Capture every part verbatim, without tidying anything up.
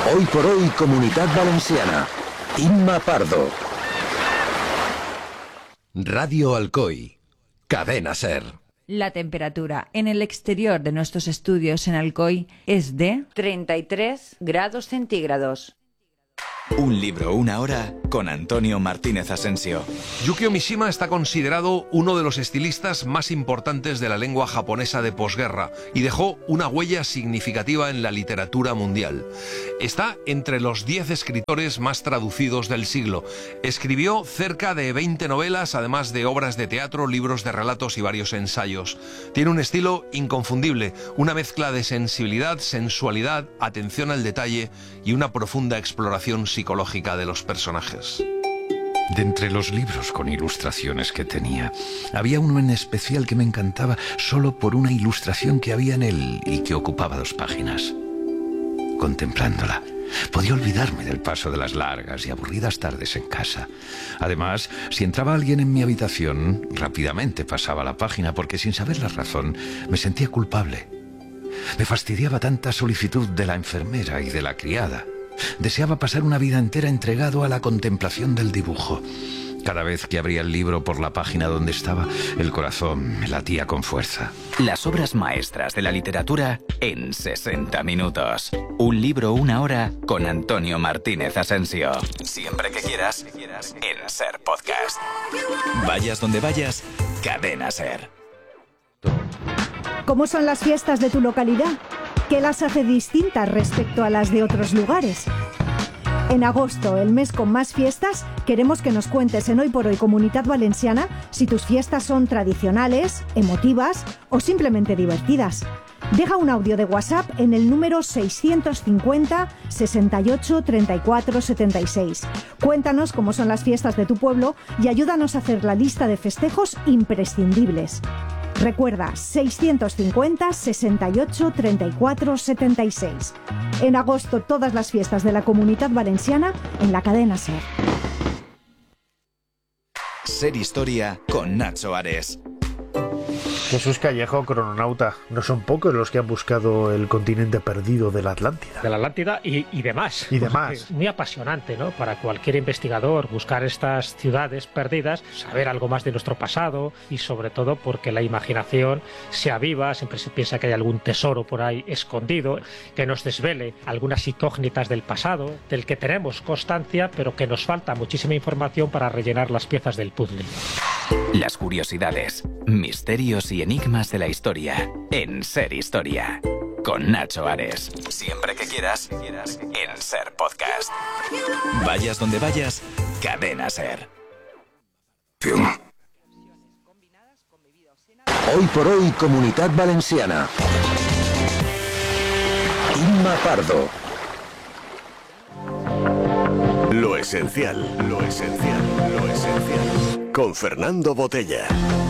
Hoy por hoy, Comunitat Valenciana. Imma Pardo. Radio Alcoy. Cadena SER. La temperatura en el exterior de nuestros estudios en Alcoy es de treinta y tres grados centígrados. Un libro, una hora, con Antonio Martínez Asensio. Yukio Mishima está considerado uno de los estilistas más importantes de la lengua japonesa de posguerra y dejó una huella significativa en la literatura mundial. Está entre los diez escritores más traducidos del siglo. Escribió cerca de veinte novelas, además de obras de teatro, libros de relatos y varios ensayos. Tiene un estilo inconfundible, una mezcla de sensibilidad, sensualidad, atención al detalle y una profunda exploración psicológica de los personajes. De entre los libros con ilustraciones que tenía, había uno en especial que me encantaba solo por una ilustración que había en él y que ocupaba dos páginas. Contemplándola, podía olvidarme del paso de las largas y aburridas tardes en casa. Además, si entraba alguien en mi habitación, rápidamente pasaba la página porque, sin saber la razón, me sentía culpable. Me fastidiaba tanta solicitud de la enfermera y de la criada. Deseaba pasar una vida entera entregado a la contemplación del dibujo. Cada vez que abría el libro por la página donde estaba, el corazón me latía con fuerza. Las obras maestras de la literatura en sesenta minutos. Un libro, una hora, con Antonio Martínez Asensio. Siempre que quieras, en SER Podcast. Vayas donde vayas, Cadena SER. ¿Cómo son las fiestas de tu localidad? ¿Qué las hace distintas respecto a las de otros lugares? En agosto, el mes con más fiestas, queremos que nos cuentes en Hoy por Hoy Comunitat Valenciana si tus fiestas son tradicionales, emotivas o simplemente divertidas. Deja un audio de WhatsApp en el número seiscientos cincuenta, sesenta y ocho, treinta y cuatro, setenta y seis. Cuéntanos cómo son las fiestas de tu pueblo y ayúdanos a hacer la lista de festejos imprescindibles. Recuerda, seiscientos cincuenta, sesenta y ocho, treinta y cuatro, setenta y seis. En agosto, todas las fiestas de la Comunitat Valenciana en la cadena SER. SER Historia con Nacho Ares. Jesús Callejo, crononauta. No son pocos los que han buscado el continente perdido de la Atlántida. De la Atlántida y, y demás. Y demás. Es muy apasionante, ¿no? Para cualquier investigador buscar estas ciudades perdidas, saber algo más de nuestro pasado y sobre todo porque la imaginación se aviva, siempre se piensa que hay algún tesoro por ahí escondido, que nos desvele algunas incógnitas del pasado, del que tenemos constancia, pero que nos falta muchísima información para rellenar las piezas del puzzle. Las curiosidades, misterios y enigmas de la historia en SER Historia. Con Nacho Ares. Siempre que quieras, en SER Podcast. Vayas donde vayas, Cadena SER. Hoy por hoy, Comunitat Valenciana. Imma Pardo. Lo esencial, lo esencial, lo esencial. Con Fernando Botella.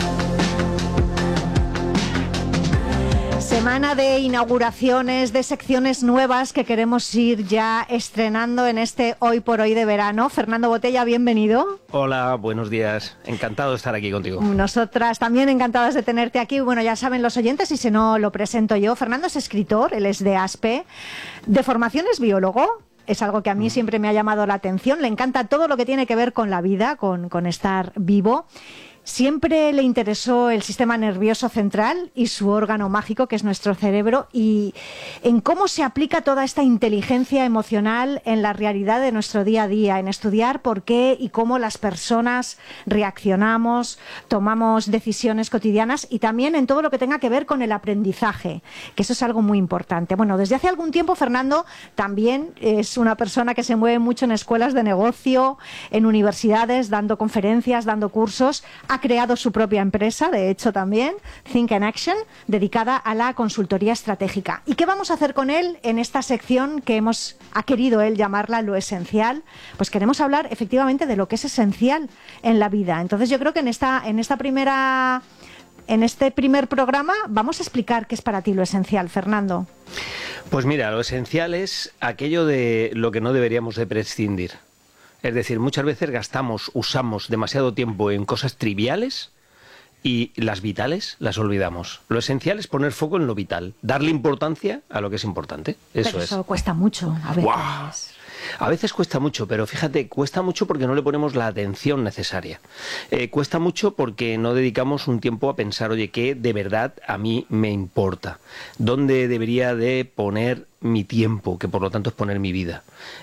Semana de inauguraciones, de secciones nuevas que queremos ir ya estrenando en este Hoy por Hoy de verano. Fernando Botella, bienvenido. Hola, buenos días. Encantado de estar aquí contigo. Nosotras también encantadas de tenerte aquí. Bueno, ya saben los oyentes, y si no lo presento yo. Fernando es escritor, él es de Aspe. De formación es biólogo. Es algo que a mí siempre me ha llamado la atención. Le encanta todo lo que tiene que ver con la vida, con, con estar vivo. Siempre le interesó el sistema nervioso central y su órgano mágico, que es nuestro cerebro, y en cómo se aplica toda esta inteligencia emocional en la realidad de nuestro día a día, en estudiar por qué y cómo las personas reaccionamos, tomamos decisiones cotidianas, y también en todo lo que tenga que ver con el aprendizaje, que eso es algo muy importante. Bueno, desde hace algún tiempo Fernando también es una persona que se mueve mucho en escuelas de negocio, en universidades, dando conferencias, dando cursos. Ha creado su propia empresa, de hecho también, Think and Action, dedicada a la consultoría estratégica. ¿Y qué vamos a hacer con él en esta sección que hemos ha querido él llamarla Lo Esencial? Pues queremos hablar efectivamente de lo que es esencial en la vida. Entonces yo creo que en esta, en esta primera, en este primer programa vamos a explicar qué es para ti lo esencial, Fernando. Pues mira, lo esencial es aquello de lo que no deberíamos de prescindir. Es decir, muchas veces gastamos, usamos demasiado tiempo en cosas triviales y las vitales las olvidamos. Lo esencial es poner foco en lo vital, darle importancia a lo que es importante. Eso Pero es. eso cuesta mucho a veces. ¡Guau! A veces cuesta mucho, pero fíjate, cuesta mucho porque no le ponemos la atención necesaria. Eh, cuesta mucho porque no dedicamos un tiempo a pensar, oye, ¿qué de verdad a mí me importa? ¿Dónde debería de poner mi tiempo, que por lo tanto es poner mi vida?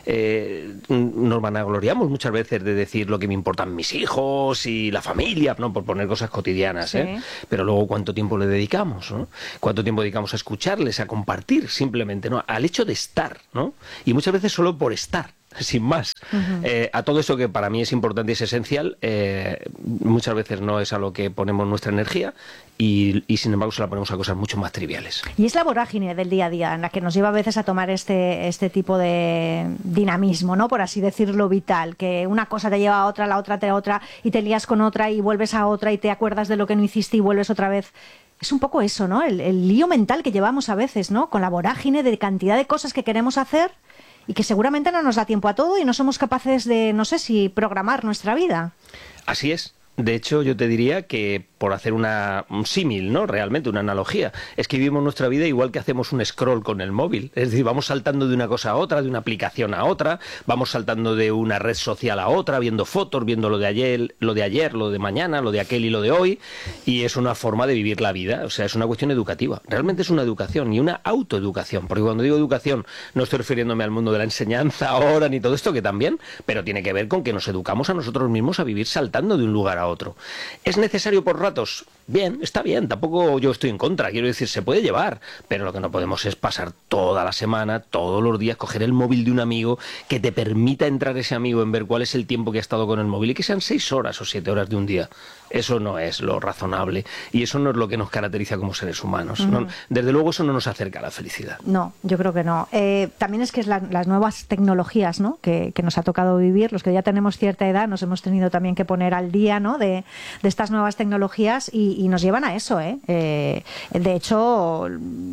Eh, nos vanagloriamos muchas veces de decir lo que me importan mis hijos y la familia, ¿no? Por poner cosas cotidianas, Sí. ¿eh? Pero luego cuánto tiempo le dedicamos, ¿no? Cuánto tiempo dedicamos a escucharles, a compartir simplemente, ¿no? Al hecho de estar, ¿no? Y muchas veces solo por estar, sin más. Uh-huh. eh, a todo eso que para mí es importante y es esencial, eh, muchas veces no es a lo que ponemos nuestra energía y, y sin embargo se la ponemos a cosas mucho más triviales. Y es la vorágine del día a día en la que nos lleva a veces a tomar este, este tipo de dinamismo, ¿no? Por así decirlo, vital, que una cosa te lleva a otra, la otra te a otra y te lías con otra y vuelves a otra y te acuerdas de lo que no hiciste y vuelves otra vez. Es un poco eso, ¿no? El, el lío mental que llevamos a veces, ¿no? Con la vorágine de cantidad de cosas que queremos hacer y que seguramente no nos da tiempo a todo y no somos capaces de, no sé si, programar nuestra vida. Así es. De hecho, yo te diría que, por hacer una, un símil, ¿no? Realmente, una analogía, es que vivimos nuestra vida igual que hacemos un scroll con el móvil. Es decir, vamos saltando de una cosa a otra, de una aplicación a otra, vamos saltando de una red social a otra, viendo fotos, viendo lo de ayer, lo de ayer, lo de mañana, lo de aquel y lo de hoy, y es una forma de vivir la vida. O sea, es una cuestión educativa. Realmente es una educación y una autoeducación, porque cuando digo educación no estoy refiriéndome al mundo de la enseñanza ahora ni todo esto, que también, pero tiene que ver con que nos educamos a nosotros mismos a vivir saltando de un lugar a otro. ¿Es necesario por ratos? Bien, está bien, tampoco yo estoy en contra, quiero decir, se puede llevar, pero lo que no podemos es pasar toda la semana, todos los días, coger el móvil de un amigo, que te permita entrar ese amigo en ver cuál es el tiempo que ha estado con el móvil y que sean seis horas o siete horas de un día. Eso no es lo razonable y eso no es lo que nos caracteriza como seres humanos. Uh-huh. ¿no? Desde luego eso no nos acerca a la felicidad. No, yo creo que no. Eh, también es que es la, las nuevas tecnologías, ¿no? que, que nos ha tocado vivir, los que ya tenemos cierta edad, nos hemos tenido también que poner al día, ¿no? de, de estas nuevas tecnologías y, y nos llevan a eso. ¿eh? Eh, de hecho,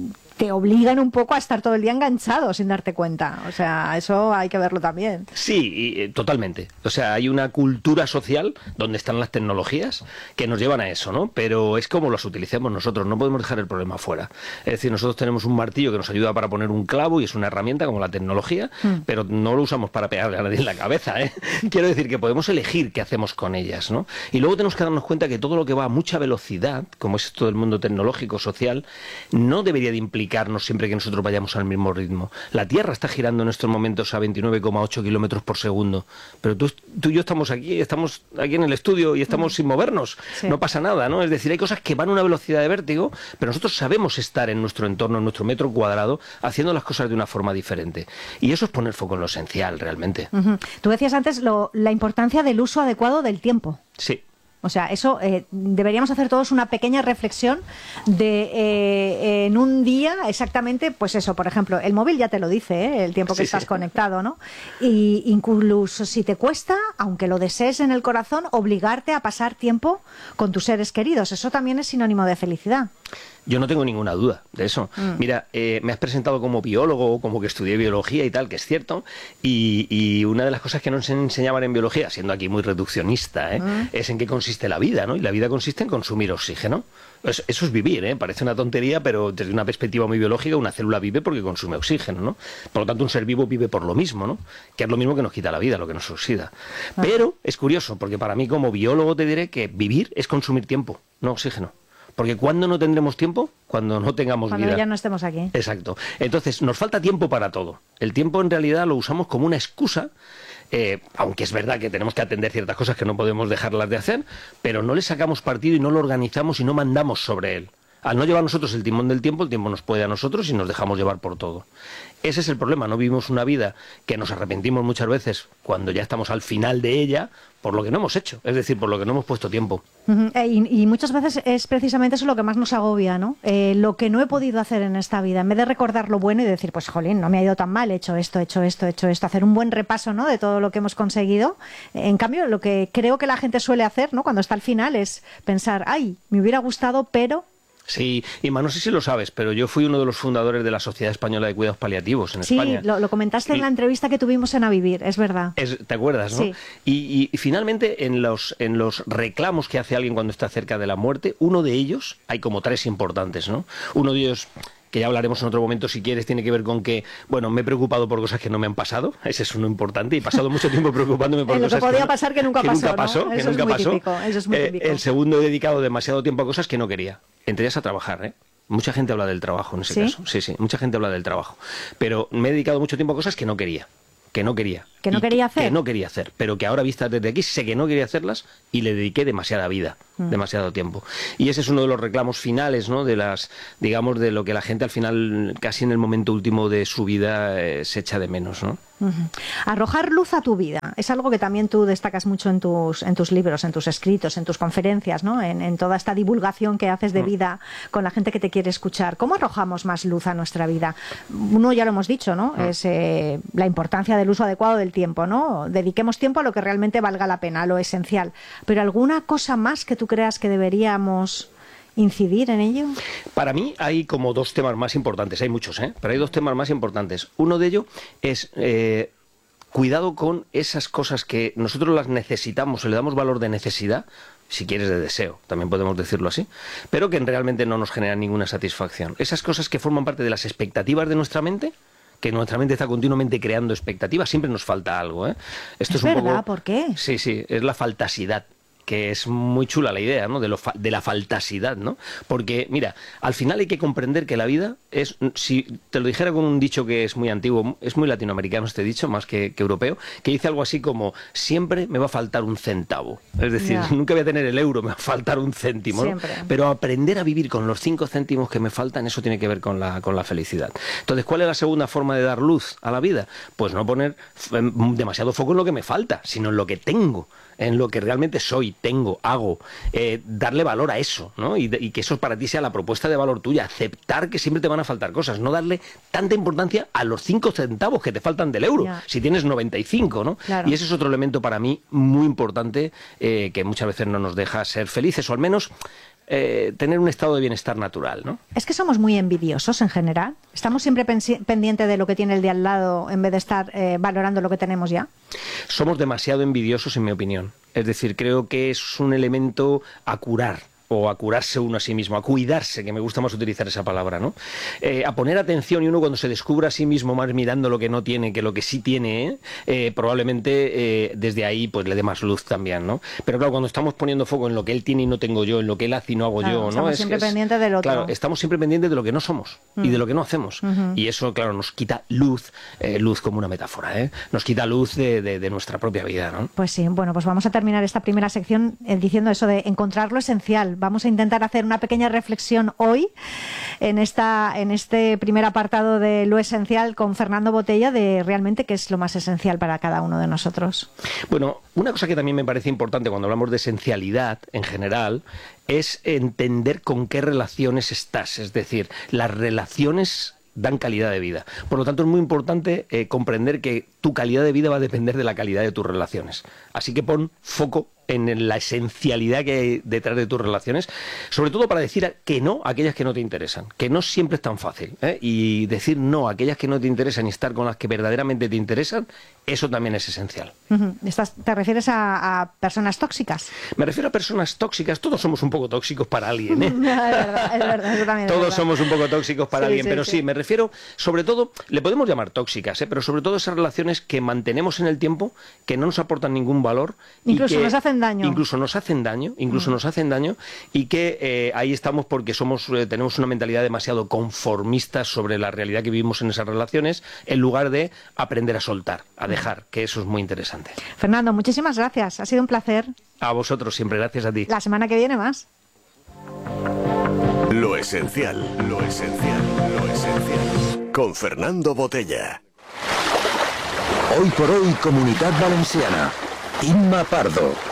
te obligan un poco a estar todo el día enganchado sin darte cuenta. O sea, eso hay que verlo también. Sí, y, totalmente. O sea, hay una cultura social donde están las tecnologías que nos llevan a eso, ¿no? Pero es como las utilicemos nosotros, no podemos dejar el problema fuera. Es decir, nosotros tenemos un martillo que nos ayuda para poner un clavo y es una herramienta como la tecnología, mm. pero no lo usamos para pegarle a nadie en la cabeza, ¿eh? Quiero decir que podemos elegir qué hacemos con ellas, ¿no? Y luego tenemos que darnos cuenta que todo lo que va a mucha velocidad, como es esto del mundo tecnológico, social, no debería de implicar siempre que nosotros vayamos al mismo ritmo. La Tierra está girando en estos momentos a veintinueve coma ocho kilómetros por segundo, pero tú, tú y yo estamos aquí, estamos aquí en el estudio y estamos mm. sin movernos. Sí. No pasa nada, ¿no? Es decir, hay cosas que van a una velocidad de vértigo, pero nosotros sabemos estar en nuestro entorno, en nuestro metro cuadrado, haciendo las cosas de una forma diferente. Y eso es poner foco en lo esencial, realmente. Uh-huh. Tú decías antes lo, la importancia del uso adecuado del tiempo. Sí. O sea, eso eh, deberíamos hacer todos una pequeña reflexión de eh, en un día exactamente, pues eso, por ejemplo, el móvil ya te lo dice, ¿eh? El tiempo que sí, estás sí. conectado, ¿no? Y incluso si te cuesta, aunque lo desees en el corazón, obligarte a pasar tiempo con tus seres queridos. Eso también es sinónimo de felicidad. Yo no tengo ninguna duda de eso. Mm. Mira, eh, me has presentado como biólogo, como que estudié biología y tal, que es cierto, y, y una de las cosas que nos enseñaban en biología, siendo aquí muy reduccionista, ¿eh? mm. es en qué consiste la vida, ¿no? Y la vida consiste en consumir oxígeno. Eso, eso es vivir, ¿eh? Parece una tontería, pero desde una perspectiva muy biológica, una célula vive porque consume oxígeno, ¿no? Por lo tanto, un ser vivo vive por lo mismo, ¿no? Que es lo mismo que nos quita la vida, lo que nos oxida. Ah. Pero es curioso, porque para mí como biólogo te diré que vivir es consumir tiempo, no oxígeno. Porque ¿cuándo no tendremos tiempo? Cuando no tengamos Cuando vida. Cuando ya no estemos aquí. Exacto. Entonces, nos falta tiempo para todo. El tiempo en realidad lo usamos como una excusa, eh, aunque es verdad que tenemos que atender ciertas cosas que no podemos dejarlas de hacer, pero no le sacamos partido y no lo organizamos y no mandamos sobre él. Al no llevar nosotros el timón del tiempo, el tiempo nos puede a nosotros y nos dejamos llevar por todo. Ese es el problema, no vivimos una vida que nos arrepentimos muchas veces cuando ya estamos al final de ella por lo que no hemos hecho, es decir, por lo que no hemos puesto tiempo. Uh-huh. y, y muchas veces es precisamente eso lo que más nos agobia, ¿no? Eh, lo que no he podido hacer en esta vida, en vez de recordar lo bueno y decir, pues jolín, no me ha ido tan mal, he hecho esto, he hecho esto, he hecho esto, hacer un buen repaso, ¿no? De todo lo que hemos conseguido. En cambio, lo que creo que la gente suele hacer, ¿no? Cuando está al final es pensar, ay, me hubiera gustado, pero... Sí, Inma, no sé si lo sabes, pero yo fui uno de los fundadores de la Sociedad Española de Cuidados Paliativos en sí, España. Sí, lo, lo comentaste en la entrevista que tuvimos en A Vivir, es verdad. Es, ¿te acuerdas, no? Sí. Y, y finalmente, en los, en los reclamos que hace alguien cuando está cerca de la muerte, uno de ellos, hay como tres importantes, ¿no? Uno de ellos, que ya hablaremos en otro momento si quieres, tiene que ver con que, bueno, me he preocupado por cosas que no me han pasado, ese es uno importante, y he pasado mucho tiempo preocupándome por en cosas lo que podía que, pasar que nunca que pasó, nunca pasó, ¿no? que Eso nunca es muy pasó. típico, eso es muy Eh, típico. el segundo, he dedicado demasiado tiempo a cosas que no quería, entre ellas a trabajar, ¿eh? Mucha gente habla del trabajo en ese ¿Sí? caso, sí, sí, mucha gente habla del trabajo, pero me he dedicado mucho tiempo a cosas que no quería. que no quería. ¿Que no y quería hacer? Que no quería hacer, pero que ahora vistas desde aquí sé que no quería hacerlas y le dediqué demasiada vida, mm. demasiado tiempo. Y ese es uno de los reclamos finales, ¿no? De las, digamos, de lo que la gente al final, casi en el momento último de su vida, eh, se echa de menos, ¿no? Uh-huh. Arrojar luz a tu vida es algo que también tú destacas mucho en tus, en tus libros, en tus escritos, en tus conferencias, ¿no? En, en toda esta divulgación que haces de vida con la gente que te quiere escuchar. ¿Cómo arrojamos más luz a nuestra vida? Uno ya lo hemos dicho, ¿no? Uh-huh. Es eh, la importancia del uso adecuado del tiempo, ¿no? Dediquemos tiempo a lo que realmente valga la pena, a lo esencial. Pero ¿alguna cosa más que tú creas que deberíamos incidir en ello? Para mí hay como dos temas más importantes, hay muchos, ¿eh? Pero hay dos temas más importantes. Uno de ellos es eh, cuidado con esas cosas que nosotros las necesitamos, le damos valor de necesidad, si quieres de deseo, también podemos decirlo así, pero que realmente no nos generan ninguna satisfacción. Esas cosas que forman parte de las expectativas de nuestra mente, que nuestra mente está continuamente creando expectativas, siempre nos falta algo, ¿eh? Esto es, es un verdad, poco... ¿por qué? Sí, sí, es la faltasidad, que es muy chula la idea, ¿no? De, lo fa de la faltasidad, ¿no? Porque, mira, al final hay que comprender que la vida es, si te lo dijera con un dicho que es muy antiguo, es muy latinoamericano este dicho, más que, que europeo, que dice algo así como, siempre me va a faltar un centavo. Es decir, yeah. nunca voy a tener el euro, me va a faltar un céntimo, ¿no? Pero aprender a vivir con los cinco céntimos que me faltan, eso tiene que ver con la, con la felicidad. Entonces, ¿cuál es la segunda forma de dar luz a la vida? Pues no poner demasiado foco en lo que me falta, sino en lo que tengo, en lo que realmente soy, tengo, hago, eh, darle valor a eso, ¿no? Y, de, y que eso para ti sea la propuesta de valor tuya, aceptar que siempre te van a faltar cosas, no darle tanta importancia a los cinco centavos que te faltan del euro, yeah. si tienes noventa y cinco, ¿no? Claro. Y ese es otro elemento para mí muy importante, eh, que muchas veces no nos deja ser felices, o al menos Eh, tener un estado de bienestar natural, ¿no? Es que somos muy envidiosos en general. Estamos siempre pendientes de lo que tiene el de al lado en vez de estar eh, valorando lo que tenemos ya. Somos demasiado envidiosos, en mi opinión. Es decir, creo que es un elemento a curar, o a curarse uno a sí mismo, a cuidarse, que me gusta más utilizar esa palabra, ¿no? Eh, a poner atención, y uno cuando se descubra a sí mismo más mirando lo que no tiene que lo que sí tiene, ¿eh? Eh, probablemente eh, desde ahí pues le dé más luz también, ¿no? Pero claro, cuando estamos poniendo foco en lo que él tiene y no tengo yo, en lo que él hace y no hago claro, yo, ¿no? Estamos es, siempre es, pendientes del otro. Claro, estamos siempre pendientes de lo que no somos mm. y de lo que no hacemos. Uh-huh. Y eso, claro, nos quita luz, eh, luz como una metáfora, ¿eh? Nos quita luz de, de, de nuestra propia vida, ¿no? Pues sí, bueno, pues vamos a terminar esta primera sección eh, diciendo eso de encontrar lo esencial. Vamos a intentar hacer una pequeña reflexión hoy en esta en este primer apartado de lo esencial con Fernando Botella, de realmente qué es lo más esencial para cada uno de nosotros. Bueno, una cosa que también me parece importante cuando hablamos de esencialidad en general es entender con qué relaciones estás, es decir, las relaciones dan calidad de vida. Por lo tanto, es muy importante eh, comprender que tu calidad de vida va a depender de la calidad de tus relaciones. Así que pon foco en la esencialidad que hay detrás de tus relaciones, sobre todo para decir que no a aquellas que no te interesan, que no siempre es tan fácil, ¿eh? Y decir no a aquellas que no te interesan y estar con las que verdaderamente te interesan, eso también es esencial. Uh-huh. ¿Estás, ¿Te refieres a, a personas tóxicas? Me refiero a personas tóxicas, todos somos un poco tóxicos para alguien, ¿eh? es verdad, es verdad, eso también es todos verdad. somos un poco tóxicos para sí, alguien, sí, pero sí. sí, me refiero, sobre todo, le podemos llamar tóxicas, ¿eh? Pero sobre todo esas relaciones que mantenemos en el tiempo, que no nos aportan ningún valor. Incluso y que nos hacen daño. Incluso nos hacen daño, incluso mm. nos hacen daño, y que eh, ahí estamos porque somos eh, tenemos una mentalidad demasiado conformista sobre la realidad que vivimos en esas relaciones, en lugar de aprender a soltar, a dejar, que eso es muy interesante. Fernando, muchísimas gracias, ha sido un placer. A vosotros siempre, gracias a ti. La semana que viene más. Lo esencial, lo esencial, lo esencial. Con Fernando Botella. Hoy por hoy, Comunitat Valenciana. Inma Pardo.